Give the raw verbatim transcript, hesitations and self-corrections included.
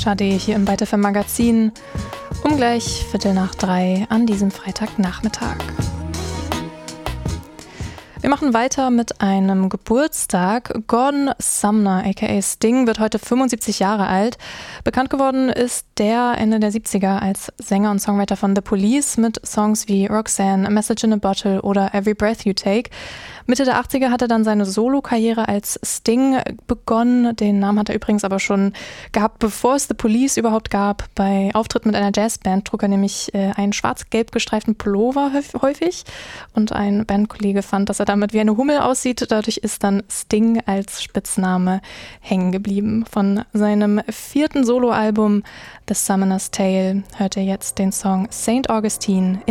H D hier im Byte F M Magazin um gleich Viertel nach drei an diesem Freitagnachmittag. Wir machen weiter mit einem Geburtstag. Gordon Sumner, aka Sting, wird heute fünfundsiebzig Jahre alt. Bekannt geworden ist der Ende der siebziger als Sänger und Songwriter von The Police mit Songs wie Roxanne, A Message in a Bottle oder Every Breath You Take. Mitte der achtziger hat er dann seine Solo-Karriere als Sting begonnen. Den Namen hat er übrigens aber schon gehabt, bevor es The Police überhaupt gab. Bei Auftritten mit einer Jazzband trug er nämlich äh, einen schwarz-gelb gestreiften Pullover häufig. Und ein Bandkollege fand, dass er damit wie eine Hummel aussieht. Dadurch ist dann Sting als Spitzname hängen geblieben. Von seinem vierten Soloalbum The Summoner's Tale hört ihr jetzt den Song Saint Augustine